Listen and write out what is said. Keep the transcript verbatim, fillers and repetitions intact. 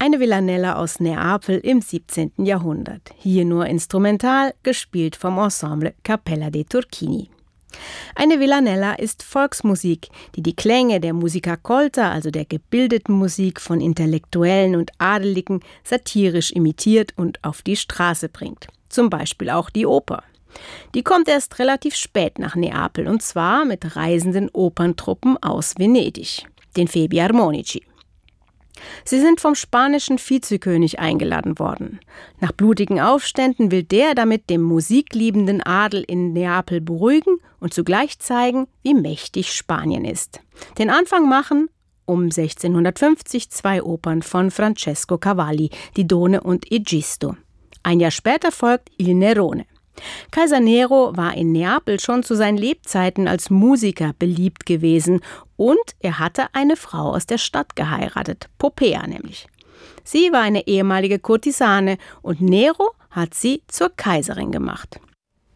Eine Villanella aus Neapel im siebzehnten Jahrhundert. Hier nur instrumental, gespielt vom Ensemble Cappella dei Turchini. Eine Villanella ist Volksmusik, die die Klänge der Musica colta, also der gebildeten Musik von Intellektuellen und Adeligen, satirisch imitiert und auf die Straße bringt. Zum Beispiel auch die Oper. Die kommt erst relativ spät nach Neapel, und zwar mit reisenden Operntruppen aus Venedig, den Fabi Armonici. Sie sind vom spanischen Vizekönig eingeladen worden. Nach blutigen Aufständen will der damit dem musikliebenden Adel in Neapel beruhigen und zugleich zeigen, wie mächtig Spanien ist. Den Anfang machen um sechzehnhundertfünfzig zwei Opern von Francesco Cavalli, Didone und Egisto. Ein Jahr später folgt Il Nerone. Kaiser Nero war in Neapel schon zu seinen Lebzeiten als Musiker beliebt gewesen und er hatte eine Frau aus der Stadt geheiratet, Popea nämlich. Sie war eine ehemalige Kurtisane und Nero hat sie zur Kaiserin gemacht.